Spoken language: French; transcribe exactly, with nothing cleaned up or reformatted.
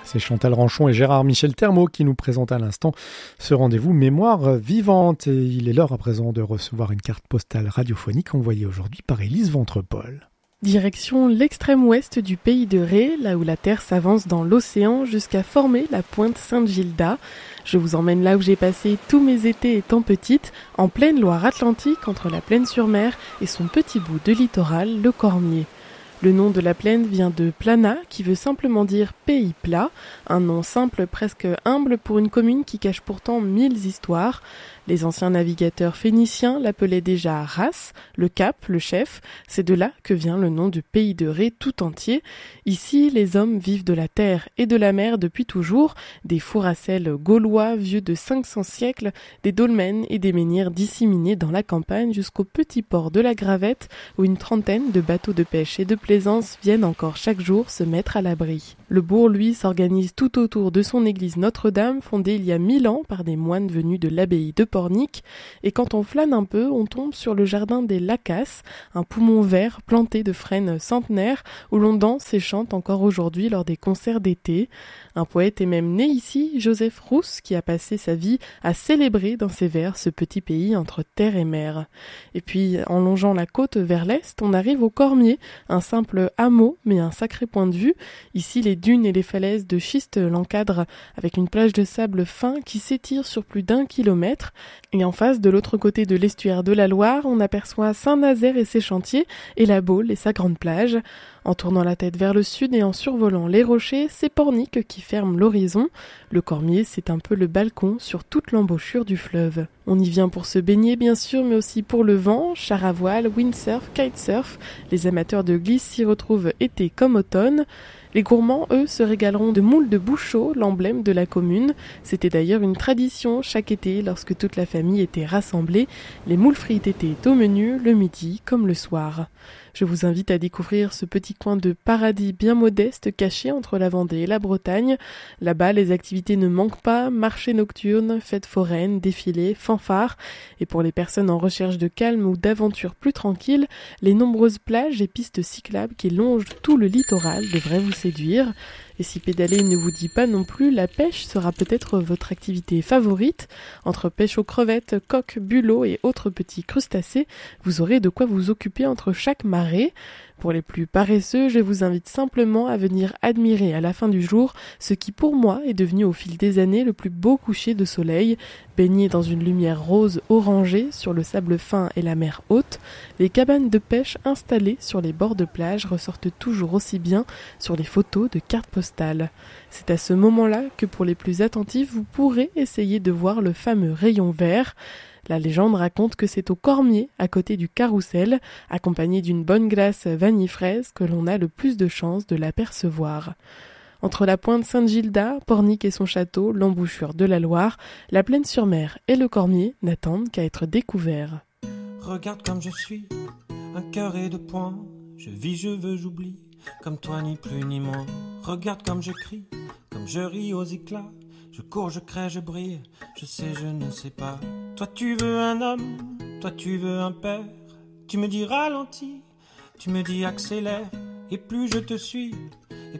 C'est Chantal Ranchon et Gérard Michel Thermot qui nous présentent à l'instant ce rendez-vous Mémoire vivante. Et il est l'heure à présent de recevoir une carte postale radiophonique envoyée aujourd'hui par Élise Ventrepol. Direction l'extrême ouest du pays de Ré, là où la Terre s'avance dans l'océan jusqu'à former la pointe Sainte-Gilda. Je vous emmène là où j'ai passé tous mes étés étant petite, en pleine Loire-Atlantique, entre la Plaine-sur-Mer et son petit bout de littoral, le Cormier. Le nom de la plaine vient de Plana, qui veut simplement dire pays plat, un nom simple, presque humble pour une commune qui cache pourtant mille histoires. Les anciens navigateurs phéniciens l'appelaient déjà Ras, le cap, le chef. C'est de là que vient le nom du pays de Ré tout entier. Ici, les hommes vivent de la terre et de la mer depuis toujours. Des fours à sel gaulois vieux de cinq cents siècles, des dolmens et des menhirs disséminés dans la campagne jusqu'au petit port de la Gravette, où une trentaine de bateaux de pêche et de plaisance viennent encore chaque jour se mettre à l'abri. Le bourg, lui, s'organise tout autour de son église Notre-Dame, fondée il y a mille ans par des moines venus de l'abbaye de Pornic. Et quand on flâne un peu, on tombe sur le jardin des Lacasses, un poumon vert planté de frênes centenaires où l'on danse et chante encore aujourd'hui lors des concerts d'été. Un poète est même né ici, Joseph Rousse, qui a passé sa vie à célébrer dans ses vers ce petit pays entre terre et mer. Et puis, en longeant la côte vers l'est, on arrive au Cormier, un simple hameau, mais un sacré point de vue. Ici, les dunes et les falaises de schiste l'encadrent, avec une plage de sable fin qui s'étire sur plus d'un kilomètre. Et en face, de l'autre côté de l'estuaire de la Loire, on aperçoit Saint-Nazaire et ses chantiers, et la Baule et sa grande plage. En tournant la tête vers le sud et en survolant les rochers, c'est Pornic qui ferme l'horizon. Le Cormier, c'est un peu le balcon sur toute l'embouchure du fleuve. On y vient pour se baigner bien sûr, mais aussi pour le vent, char à voile, windsurf, kitesurf. Les amateurs de glisse s'y retrouvent été comme automne. Les gourmands, eux, se régaleront de moules de Bouchot, l'emblème de la commune. C'était d'ailleurs une tradition chaque été, lorsque toute la famille était rassemblée. Les moules frites étaient au menu, le midi comme le soir. Je vous invite à découvrir ce petit coin de paradis bien modeste caché entre la Vendée et la Bretagne. Là-bas, les activités ne manquent pas, marchés nocturnes, fêtes foraines, défilés, fanfares. Et pour les personnes en recherche de calme ou d'aventures plus tranquilles, les nombreuses plages et pistes cyclables qui longent tout le littoral devraient vous séduire. Et si pédaler ne vous dit pas non plus, la pêche sera peut-être votre activité favorite. Entre pêche aux crevettes, coques, bulots et autres petits crustacés, vous aurez de quoi vous occuper entre chaque marée. Pour les plus paresseux, je vous invite simplement à venir admirer à la fin du jour ce qui pour moi est devenu au fil des années le plus beau coucher de soleil. Baigné dans une lumière rose orangée sur le sable fin et la mer haute, les cabanes de pêche installées sur les bords de plage ressortent toujours aussi bien sur les photos de cartes postales. C'est à ce moment-là que pour les plus attentifs, vous pourrez essayer de voir le fameux rayon vert. La légende raconte que c'est au Cormier, à côté du Carrousel, accompagné d'une bonne glace vanille-fraise, que l'on a le plus de chances de l'apercevoir. Entre la pointe Sainte-Gilda, Pornic et son château, l'embouchure de la Loire, la Plaine-sur-Mer et le Cormier n'attendent qu'à être découverts. Regarde comme je suis, un cœur et deux poings, je vis, je veux, j'oublie, comme toi ni plus ni moins. Regarde comme je crie, comme je ris aux éclats, je cours, je crée, je brille, je sais, je ne sais pas. Toi tu veux un homme, toi tu veux un père, tu me dis ralentis, tu me dis accélère, et plus je te suis,